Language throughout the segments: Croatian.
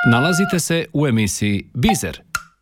Nalazite se u emisiji Bizer.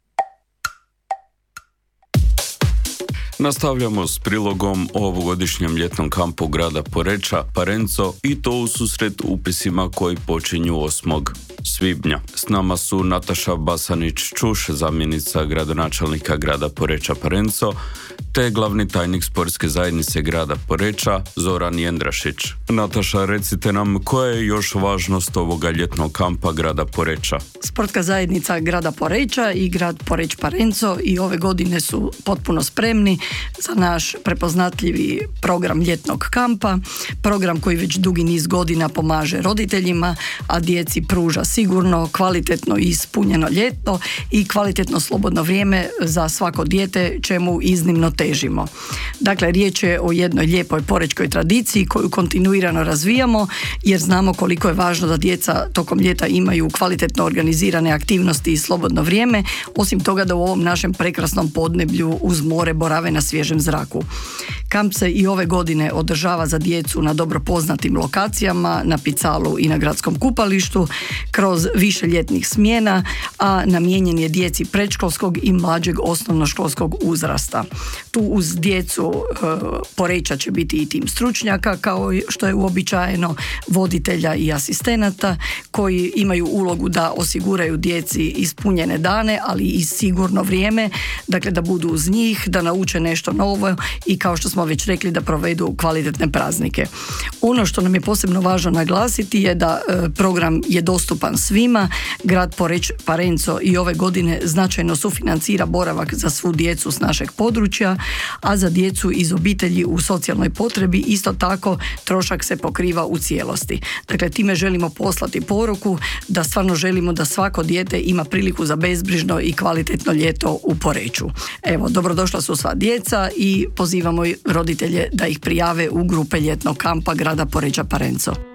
Nastavljamo s prilogom o ovogodišnjem ljetnom kampu grada Poreča, Parenco, i to u susret upisima koji počinju 8. svibnja. S nama su Nataša Basanić-Čuš, zamjenica gradonačelnika grada Poreča, Parenco, te glavni tajnik sportske zajednice grada Poreča, Zoran Jendrašić. Nataša, recite nam, koja je još važnost ovoga ljetnog kampa grada Poreča? Sportska zajednica grada Poreča i grad Poreć Parenco i ove godine su potpuno spremni za naš prepoznatljivi program ljetnog kampa, program koji već dugi niz godina pomaže roditeljima, a djeci pruža sigurno, kvalitetno i ispunjeno ljeto i kvalitetno slobodno vrijeme za svako dijete, čemu iznimno težimo. Dakle, riječ je o jednoj lijepoj porečkoj tradiciji koju kontinuirano razvijamo, jer znamo koliko je važno da djeca tokom ljeta imaju kvalitetno organizirane aktivnosti i slobodno vrijeme, osim toga da u ovom našem prekrasnom podneblju uz more borave na svježem zraku. Kamp se i ove godine održava za djecu na dobro poznatim lokacijama, na Picalu i na gradskom kupalištu, kroz više ljetnih smjena, a namijenjen je djeci predškolskog i mlađeg osnovnoškolskog uzrasta. Tu uz djecu Poreča će biti i tim stručnjaka, kao što je uobičajeno, voditelja i asistenata koji imaju ulogu da osiguraju djeci ispunjene dane, ali i sigurno vrijeme, dakle da budu uz njih, da nauče nešto novo i, kao što smo već rekli, da provedu kvalitetne praznike. Ono što nam je posebno važno naglasiti je da program je dostupan svima. Grad Poreć Parenco i ove godine značajno sufinancira boravak za svu djecu s našeg područja, a za djecu iz obitelji u socijalnoj potrebi isto tako trošak se pokriva u cijelosti. Dakle, time želimo poslati poruku da stvarno želimo da svako dijete ima priliku za bezbrižno i kvalitetno ljeto u Poreču. Evo, dobrodošla su sva djeca i pozivamo roditelje da ih prijave u grupe ljetnog kampa grada Poreča Parenco.